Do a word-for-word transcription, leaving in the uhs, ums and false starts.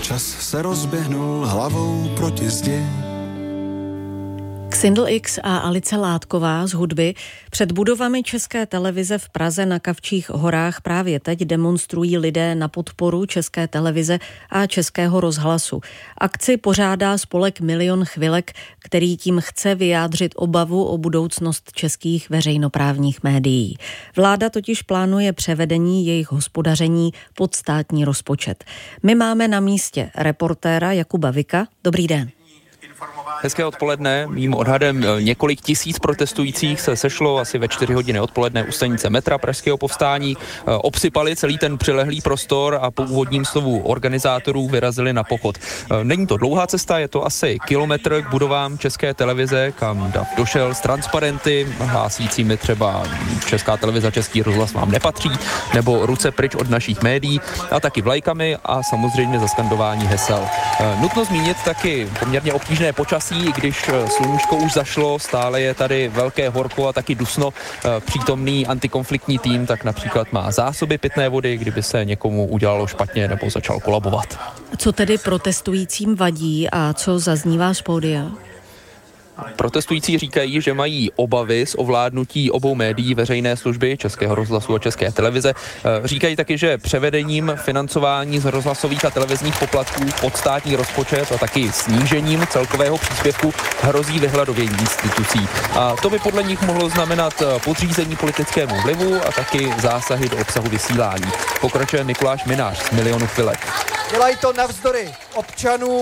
Čas se rozběhnul hlavou proti zdi. Xindl X a Alice Látková z hudby před budovami České televize v Praze na Kavčích horách právě teď demonstrují lidé na podporu České televize a Českého rozhlasu. Akci pořádá spolek Milion chvilek, který tím chce vyjádřit obavu o budoucnost českých veřejnoprávních médií. Vláda totiž plánuje převedení jejich hospodaření pod státní rozpočet. My máme na místě reportéra Jakuba Vika. Dobrý den. Hezké odpoledne. Mým odhadem několik tisíc protestujících se sešlo asi ve čtyři hodiny odpoledne u stanice metra Pražského povstání. Obsypali celý ten přilehlý prostor a po úvodním slovu organizátorů vyrazili na pochod. Není to dlouhá cesta, je to asi kilometr k budovám České televize, kam dav došel s transparenty, hlásícími třeba Česká televize, Český rozhlas vám nepatří, nebo ruce pryč od našich médií, a taky vlajkami a samozřejmě zaskandování hesel. Nutno zmínit taky poměrně obtížné počasí, i když sluníčko už zašlo, stále je tady velké horko a taky dusno. Přítomný antikonfliktní tým tak například má zásoby pitné vody, kdyby se někomu udělalo špatně nebo začal kolabovat. Co tedy protestujícím vadí a co zaznívá z pódia? Protestující říkají, že mají obavy z ovládnutí obou médií veřejné služby, Českého rozhlasu a České televize. Říkají taky, že převedením financování z rozhlasových a televizních poplatků pod státní rozpočet a taky snížením celkového příspěvku hrozí vyhladovění institucí. A to by podle nich mohlo znamenat podřízení politickému vlivu a taky zásahy do obsahu vysílání. Pokračuje Mikuláš Minář z Milionu chvilek. Dělají to navzdory občanů